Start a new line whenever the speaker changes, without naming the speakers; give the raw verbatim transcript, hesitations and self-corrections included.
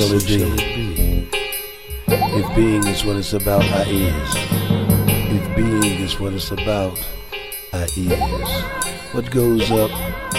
shall it be? If being is what it's about, I is. If being is what it's about, I is. What goes up